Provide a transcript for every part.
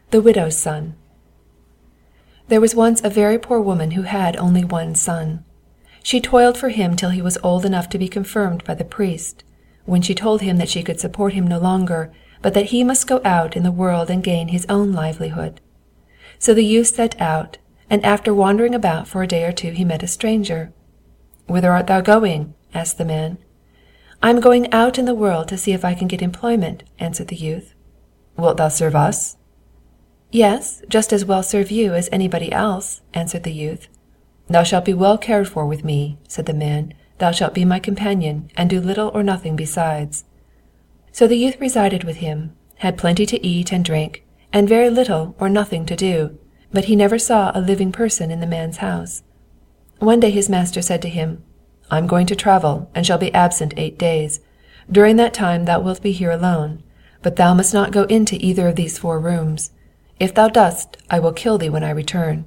The Widow's Son. There was once a very poor woman who had only one son. She toiled for him till he was old enough to be confirmed by the priest, when she told him that she could support him no longer, but that he must go out in the world and gain his own livelihood. So the youth set out, and after wandering about for a day or two he met a stranger. "Whither art thou going?" asked the man. "I am going out in the world to see if I can get employment," answered the youth. "Wilt thou serve us?" "Yes, just as well serve you as anybody else," answered the youth. "Thou shalt be well cared for with me," said the man. "Thou shalt be my companion, and do little or nothing besides." So the youth resided with him, had plenty to eat and drink, and very little or nothing to do, but he never saw a living person in the man's house. One day his master said to him, "I am going to travel, and shall be absent 8 days. During that time thou wilt be here alone, but thou must not go into either of these 4 rooms. If thou dost, I will kill thee when I return."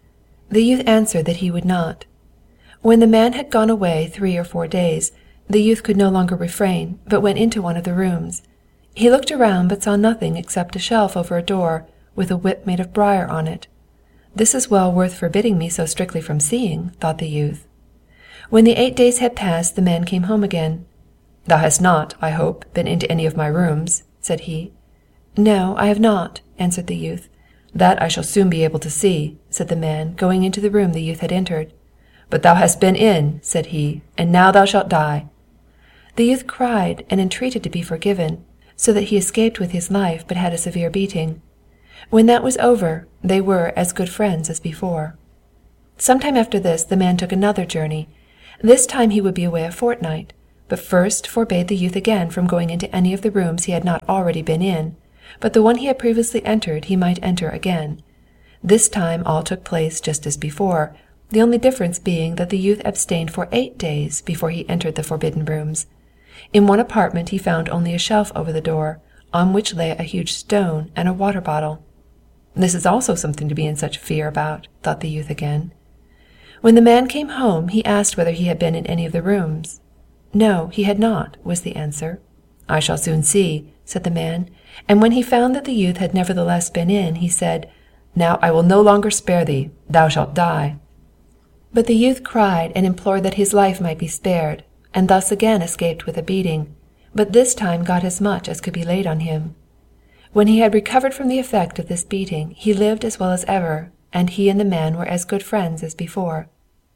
The youth answered that he would not. When the man had gone away 3 or 4 days, the youth could no longer refrain, but went into one of the rooms. He looked around but saw nothing except a shelf over a door, with a whip made of briar on it. "This is well worth forbidding me so strictly from seeing," thought the youth. When the 8 days had passed, the man came home again. "Thou hast not, I hope, been into any of my rooms," said he. "No, I have not," answered the youth. "That I shall soon be able to see," said the man, going into the room the youth had entered. "But thou hast been in," said he, "and now thou shalt die." The youth cried and entreated to be forgiven, so that he escaped with his life, but had a severe beating. When that was over, they were as good friends as before. Some time after this the man took another journey. This time he would be away a fortnight, but first forbade the youth again from going into any of the rooms he had not already been in, but the one he had previously entered he might enter again. This time all took place just as before, the only difference being that the youth abstained for 8 days before he entered the forbidden rooms. In one apartment he found only a shelf over the door, on which lay a huge stone and a water bottle. "This is also something to be in such fear about," thought the youth again. When the man came home he asked whether he had been in any of the rooms. "No, he had not," was the answer. "I shall soon see," said the man, and when he found that the youth had nevertheless been in, he said, "Now I will no longer spare thee, thou shalt die." But the youth cried and implored that his life might be spared, and thus again escaped with a beating, but this time got as much as could be laid on him. When he had recovered from the effect of this beating, he lived as well as ever, and he and the man were as good friends as before.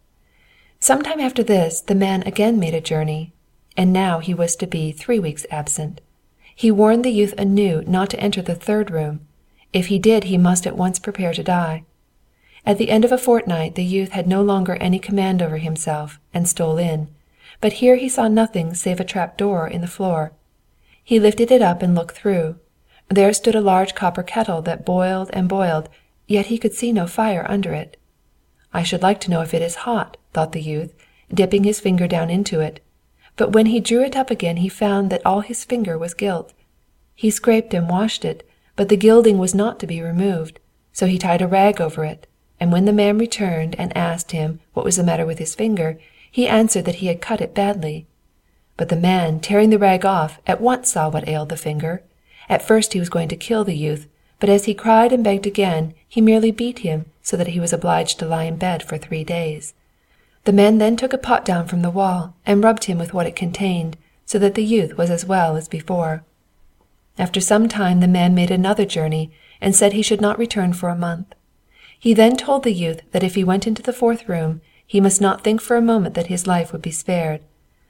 Some time after this the man again made a journey, and now he was to be 3 weeks absent. He warned the youth anew not to enter the 3rd room. If he did he must at once prepare to die. At the end of a fortnight the youth had no longer any command over himself, and stole in, but here he saw nothing save a trap door in the floor. He lifted it up and looked through. There stood a large copper kettle that boiled and boiled, yet he could see no fire under it. "I should like to know if it is hot," thought the youth, dipping his finger down into it. But when he drew it up again he found that all his finger was gilt. He scraped and washed it, but the gilding was not to be removed, so he tied a rag over it, and when the man returned and asked him what was the matter with his finger, he answered that he had cut it badly. But the man, tearing the rag off, at once saw what ailed the finger. At first he was going to kill the youth, but as he cried and begged again, he merely beat him so that he was obliged to lie in bed for 3 days. The man then took a pot down from the wall and rubbed him with what it contained, so that the youth was as well as before. After some time the man made another journey, and said he should not return for a month. He then told the youth that if he went into the 4th room, he must not think for a moment that his life would be spared.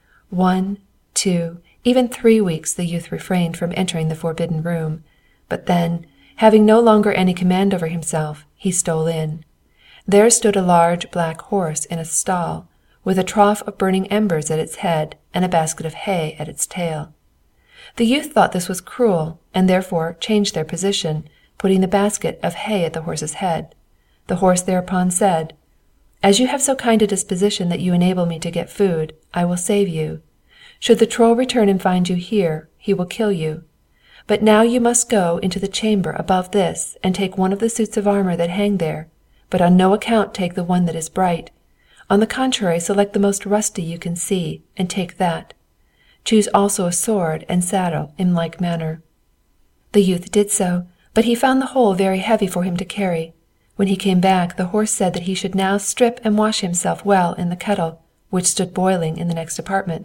1, 2, even 3 weeks the youth refrained from entering the forbidden room, but then, having no longer any command over himself, he stole in. There stood a large black horse in a stall, with a trough of burning embers at its head and a basket of hay at its tail. The youth thought this was cruel, and therefore changed their position, putting the basket of hay at the horse's head. The horse thereupon said, "As you have so kind a disposition that you enable me to get food, I will save you. Should the Troll return and find you here, he will kill you. But now you must go into the chamber above this and take one of the suits of armor that hang there, but on no account take the one that is bright. On the contrary, select the most rusty you can see, and take that. Choose also a sword and saddle in like manner." The youth did so, But he found the whole very heavy for him to carry. When he came back, the horse said that he should now strip and wash himself well in the kettle, which stood boiling in the next apartment.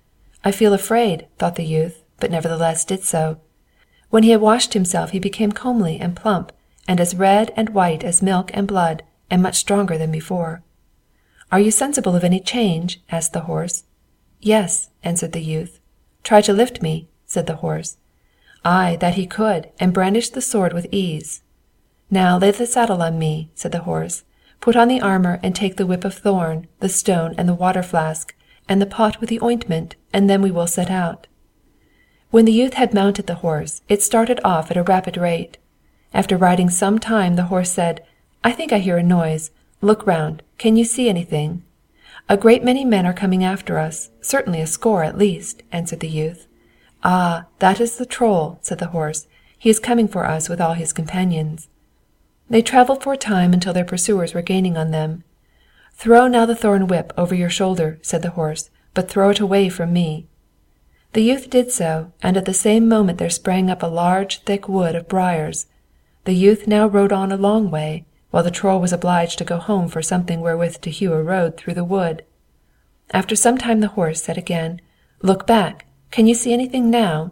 I feel afraid, thought the youth, but nevertheless did so. When he had washed himself he became comely and plump, and as red and white as milk and blood, and much stronger than before. Are you sensible of any change? Asked the horse. Yes, answered the youth. Try to lift me, said the horse. Aye, that he could, and brandished the sword with ease. Now lay the saddle on me, said the horse. Put on the armor and take the whip of thorn, the stone and the water flask, and the pot with the ointment, and then we will set out. When the youth had mounted the horse, it started off at a rapid rate. After riding some time, the horse said, I think I hear a noise. Look round. Can you see anything? A great many men are coming after us, certainly a score at least, answered the youth. Ah, that is the Troll, said the horse. He is coming for us with all his companions. They travelled for a time until their pursuers were gaining on them. Throw now the thorn whip over your shoulder, said the horse, but throw it away from me. The youth did so, and at the same moment there sprang up a large thick wood of briars. The youth now rode on a long way, while the Troll was obliged to go home for something wherewith to hew a road through the wood. After some time the horse said again, Look back. Can you see anything now?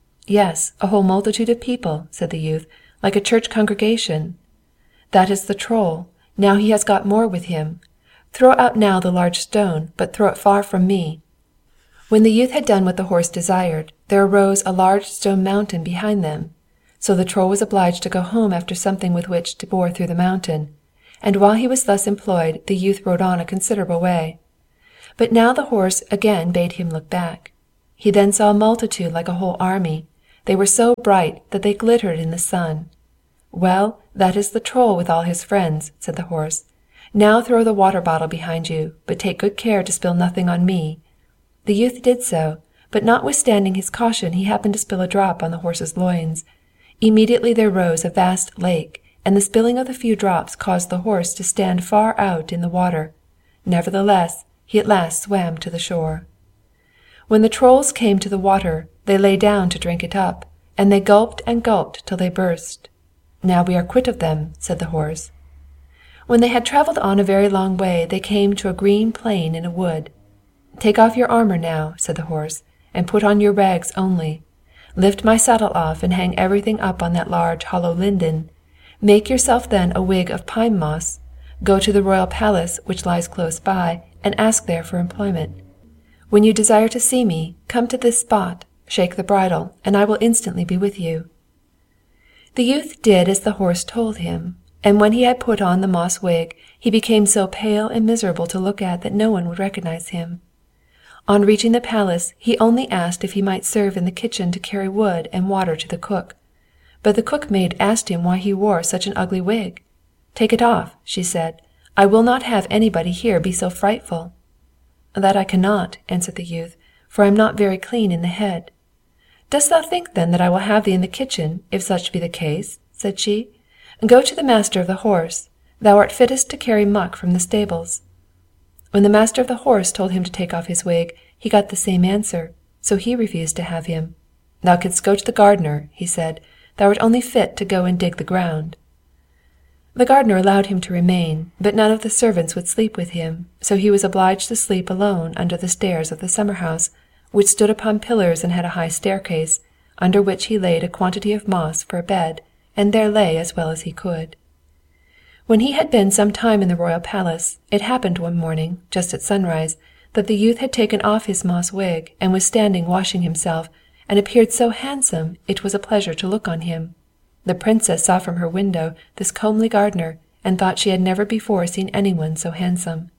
Yes, a whole multitude of people, said the youth, like a church congregation. That is the Troll. Now he has got more with him. Throw out now the large stone, but throw it far from me. When the youth had done what the horse desired, there arose a large stone mountain behind them. So the Troll was obliged to go home after something with which to bore through the mountain, and while he was thus employed the youth rode on a considerable way. But now the horse again bade him look back. He then saw a multitude like a whole army. They were so bright that they glittered in the sun. Well, that is the Troll with all his friends, said the horse. Now throw the water bottle behind you, but take good care to spill nothing on me. The youth did so, but notwithstanding his caution he happened to spill a drop on the horse's loins. Immediately there rose a vast lake, and the spilling of the few drops caused the horse to stand far out in the water. Nevertheless, he at last swam to the shore. When the Trolls came to the water, they lay down to drink it up, and they gulped and gulped till they burst. Now we are quit of them, said the horse. When they had travelled on a very long way, they came to a green plain in a wood. Take off your armor now, said the horse, and put on your rags only. Lift my saddle off and hang everything up on that large hollow linden. Make yourself then a wig of pine moss. Go to the royal palace, which lies close by, and ask there for employment. When you desire to see me, come to this spot, shake the bridle, and I will instantly be with you. The youth did as the horse told him, and when he had put on the moss wig, he became so pale and miserable to look at that no one would recognize him. On reaching the palace, he only asked if he might serve in the kitchen to carry wood and water to the cook. But the cook-maid asked him why he wore such an ugly wig. Take it off, she said. I will not have anybody here be so frightful. That I cannot, answered the youth, for I am not very clean in the head. Dost thou think then that I will have thee in the kitchen, if such be the case? Said she. Go to the master of the horse. Thou art fittest to carry muck from the stables. When the master of the horse told him to take off his wig, he got the same answer, so he refused to have him. Thou couldst go to the gardener, he said. Thou art only fit to go and dig the ground. The gardener allowed him to remain, but none of the servants would sleep with him, so he was obliged to sleep alone under the stairs of the summer-house, which stood upon pillars and had a high staircase, under which he laid a quantity of moss for a bed, and there lay as well as he could. When he had been some time in the royal palace, it happened one morning, just at sunrise, that the youth had taken off his moss wig, and was standing washing himself, and appeared so handsome it was a pleasure to look on him. The princess saw from her window this comely gardener, and thought she had never before seen anyone so handsome.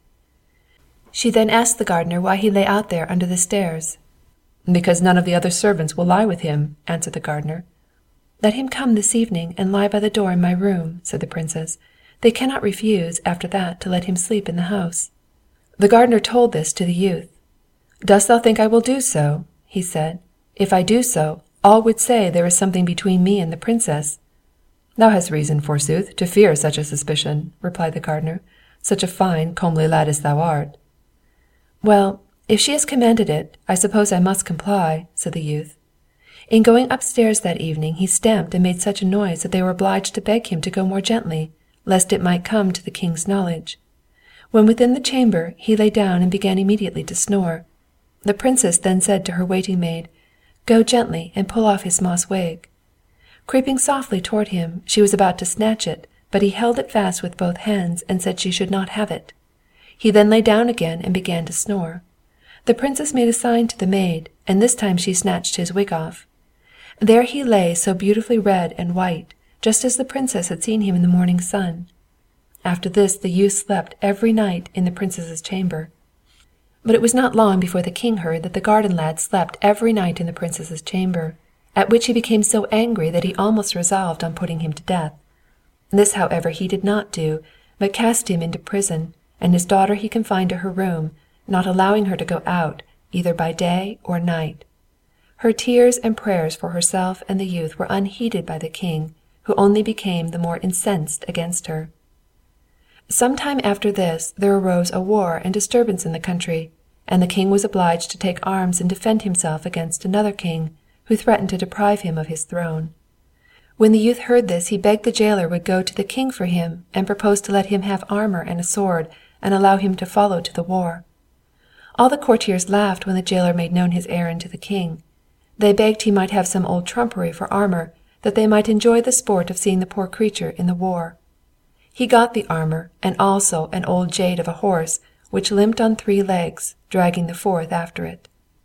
She then asked the gardener why he lay out there under the stairs. Because none of the other servants will lie with him, answered the gardener. Let him come this evening and lie by the door in my room, said the princess. They cannot refuse, after that, to let him sleep in the house. The gardener told this to the youth. Dost thou think I will do so? He said. If I do so, all would say there is something between me and the princess. Thou hast reason, forsooth, to fear such a suspicion, replied the gardener, such a fine, comely lad as thou art. Well, if she has commanded it, I suppose I must comply, said the youth. In going upstairs that evening he stamped and made such a noise that they were obliged to beg him to go more gently, lest it might come to the king's knowledge. When within the chamber, he lay down and began immediately to snore. The princess then said to her waiting maid, "Go gently and pull off his moss wig." Creeping softly toward him, she was about to snatch it, but he held it fast with both hands and said she should not have it. He then lay down again and began to snore. The princess made a sign to the maid, and this time she snatched his wig off. There he lay so beautifully red and white, just as the princess had seen him in the morning sun. After this the youth slept every night in the princess's chamber. But it was not long before the king heard that the garden lad slept every night in the princess's chamber, at which he became so angry that he almost resolved on putting him to death. This, however, he did not do, but cast him into prison, and his daughter he confined to her room, not allowing her to go out, either by day or night. Her tears and prayers for herself and the youth were unheeded by the king, who only became the more incensed against her. Some time after this there arose a war and disturbance in the country, and the king was obliged to take arms and defend himself against another king, who threatened to deprive him of his throne. When the youth heard this he begged the jailer would go to the king for him, and proposed to let him have armor and a sword, and allow him to follow to the war. All the courtiers laughed when the jailer made known his errand to the king. They begged he might have some old trumpery for armor, that they might enjoy the sport of seeing the poor creature in the war. He got the armor, and also an old jade of a horse, which limped on 3 legs, dragging the 4th after it.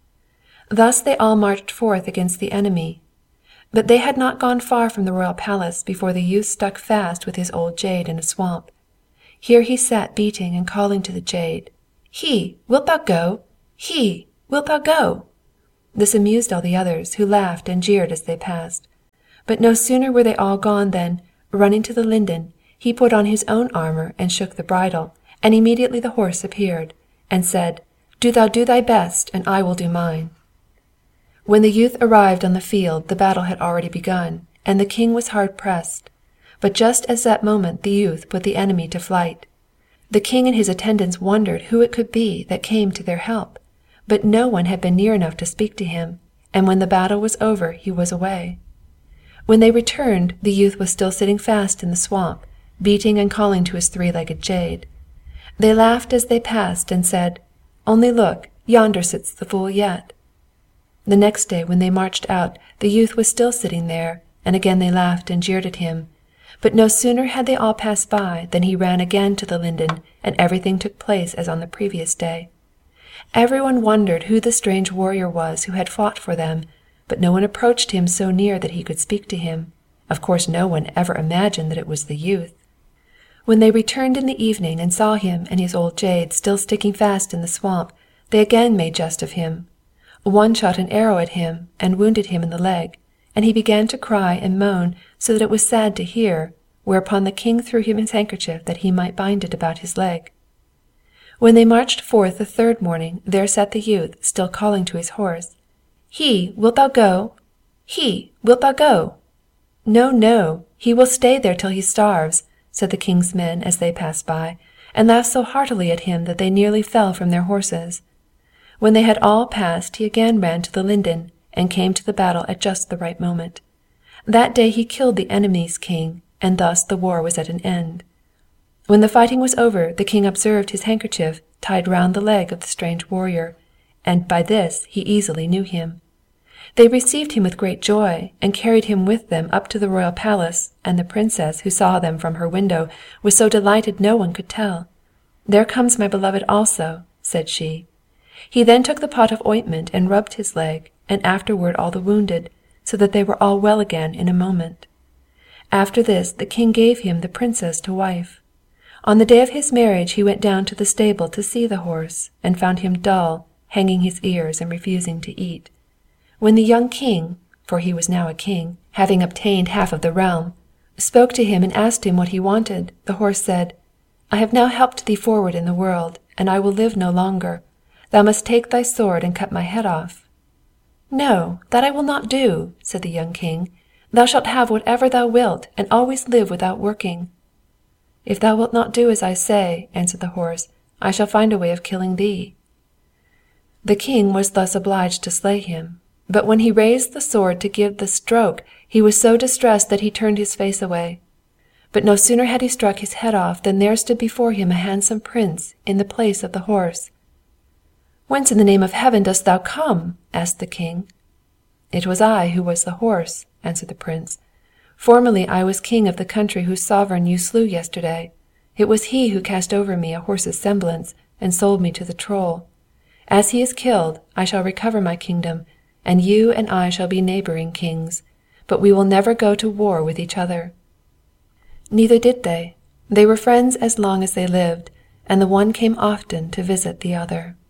Thus they all marched forth against the enemy. But they had not gone far from the royal palace before the youth stuck fast with his old jade in a swamp. Here he sat beating and calling to the jade, "He, wilt thou go? He, wilt thou go?" This amused all the others, who laughed and jeered as they passed. But no sooner were they all gone than, running to the linden, he put on his own armor and shook the bridle, and immediately the horse appeared, and said, "Do thou do thy best, and I will do mine." When the youth arrived on the field the battle had already begun, and the king was hard pressed. But just at that moment the youth put the enemy to flight. The king and his attendants wondered who it could be that came to their help, but no one had been near enough to speak to him, and when the battle was over he was away. When they returned, the youth was still sitting fast in the swamp, beating and calling to his 3-legged jade. They laughed as they passed and said, "Only look, yonder sits the fool yet." The next day when they marched out the youth was still sitting there, and again they laughed and jeered at him. But no sooner had they all passed by than he ran again to the linden, and everything took place as on the previous day. Everyone wondered who the strange warrior was who had fought for them, but no one approached him so near that he could speak to him. Of course no one ever imagined that it was the youth. When they returned in the evening and saw him and his old jade still sticking fast in the swamp, they again made jest of him. One shot an arrow at him and wounded him in the leg, and he began to cry and moan so that it was sad to hear, whereupon the king threw him his handkerchief that he might bind it about his leg. When they marched forth the 3rd morning, there sat the youth still calling to his horse, "He, wilt thou go? He, wilt thou go?" "No, no, he will stay there till he starves," said the king's men as they passed by, and laughed so heartily at him that they nearly fell from their horses. When they had all passed he again ran to the linden, and came to the battle at just the right moment. That day he killed the enemy's king, and thus the war was at an end. When the fighting was over, the king observed his handkerchief tied round the leg of the strange warrior, and by this he easily knew him. They received him with great joy, and carried him with them up to the royal palace, and the princess, who saw them from her window, was so delighted no one could tell. "There comes my beloved also," said she. He then took the pot of ointment and rubbed his leg, and afterward all the wounded, so that they were all well again in a moment. After this the king gave him the princess to wife. On the day of his marriage he went down to the stable to see the horse, and found him dull, hanging his ears and refusing to eat. When the young king, for he was now a king, having obtained half of the realm, spoke to him and asked him what he wanted, the horse said, "I have now helped thee forward in the world, and I will live no longer. Thou must take thy sword and cut my head off." "No, that I will not do," said the young king. "Thou shalt have whatever thou wilt, and always live without working." "If thou wilt not do as I say," answered the horse, "I shall find a way of killing thee." The king was thus obliged to slay him. But when he raised the sword to give the stroke, he was so distressed that he turned his face away. But no sooner had he struck his head off than there stood before him a handsome prince in the place of the horse. "Whence in the name of heaven dost thou come?" asked the king. "It was I who was the horse," answered the prince. "Formerly I was king of the country whose sovereign you slew yesterday. It was he who cast over me a horse's semblance, and sold me to the Troll. As he is killed, I shall recover my kingdom, and you and I shall be neighboring kings, but we will never go to war with each other." Neither did they. They were friends as long as they lived, and the one came often to visit the other.